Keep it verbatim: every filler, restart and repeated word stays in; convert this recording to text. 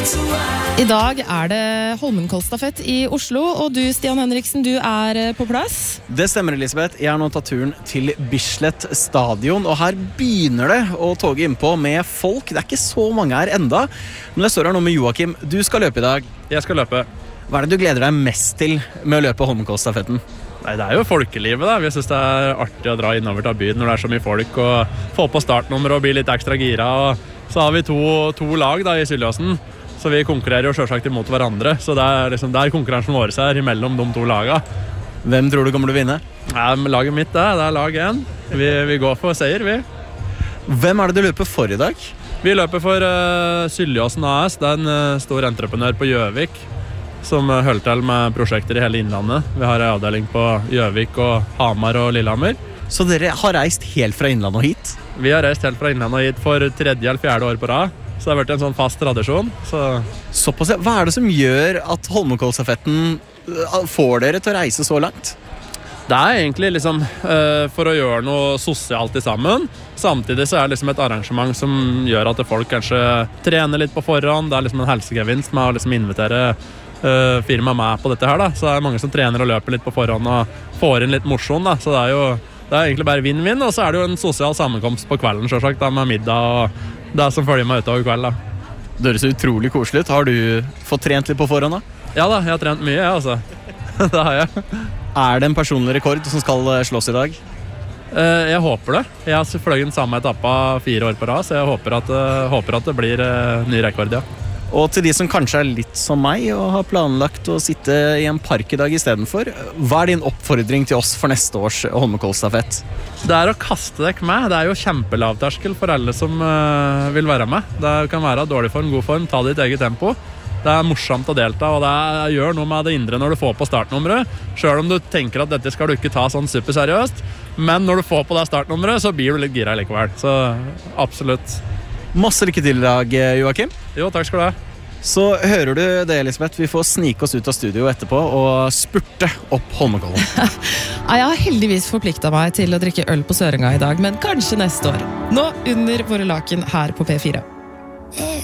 I dag er det Holmenkollstafett i Oslo, og du, Stian Henriksen, du er på plass. Det stemmer, Elisabeth. Jeg har nå tatt turen til Bislett stadion, og her begynner det å toge innpå med folk. Det er ikke så mange her enda, men jeg står her nå med Joakim. Du skal løpe i dag. Jeg skal løpe. Hva er det du gleder deg mest til med å løpe Holmenkollstafetten? Nei, det er jo folkelivet da. Vi synes det er artig å dra innover til byen når det er så mye folk, og få på startnummer og bli litt ekstra gira. Og så har vi to, to lag da i Syljåsen. Så vi konkurrerer jo selvsagt imot hverandre, så det er liksom der konkurransen vår er imellom de to lagene. Hvem tror du kommer til å vinne? Ja, laget mitt det, det er lag én. Vi, vi går for seier, vi. Hvem er det du løper for i dag? Vi løper for uh, Syljåsen A S, det er en uh, stor entreprenør på Gjøvik, som uh, holder til med prosjekter i hele Innlandet. Vi har en avdeling på Gjøvik og Hamar og Lillehammer. Så dere har reist helt fra Innlandet og hit? Vi har reist helt fra Innlandet og hit for tredje eller fjerde år på rad. Så det har vært en sånn fast tradisjon. Så. Såpass, hva er det som gjør at Holmenkollstafetten får dere til å reise så langt? Det er egentlig liksom uh, for å gjøre noe sosialt i sammen. Samtidig så er det liksom et arrangement som gjør at folk kanskje trener litt på forhånd. Det er liksom en helsegevinst med å liksom invitere uh, firmaet med på dette her da. Så det er mange som trener og løper litt på forhånd og får inn litt morsom da. Så det er jo det er egentlig bare vinn-vinn, og så er det jo en sosial sammenkomst på kvelden selvsagt da, med middag og det som følger meg utover kveld da. Det høres utrolig koselig ut. Har du fått trent litt på forhånd da? Ja da, jeg har trent mye, jeg altså. Det har jeg. Er det en personlig rekord som skal slåss i dag? Uh, jeg håper det. Jeg har fløy den samme etappa fire år på rad, så jeg håper at, uh, håper at det blir uh, ny rekord, ja. Og til de som kanskje er litt som meg og har planlagt å sitte i en park i dag i stedet for, hva er din oppfordring til oss for neste års Holmenkollstafett? Det er å kaste deg med. Det er jo kjempelavterskel for alle som uh, vil være med. Det kan være dårlig form, god form, ta det i ditt eget tempo. Det er morsomt å delta, og det er, gjør noe med det indre når du får på startnummeret. Selv om du tenker at dette skal du ikke ta sånn superseriøst, men når du får på det startnummeret, så blir du litt gira likevel. Så absolutt. Masse lykke til i dag, Joakim. Jo, takk skal du ha. Så hører du det, Elisabeth. Vi får snike oss ut av studio etterpå og spurte opp Holmenkollen. Jeg har heldigvis forpliktet meg til å drikke øl på Sørenga i dag, men kanskje neste år. Nå under våre laken her på P fire.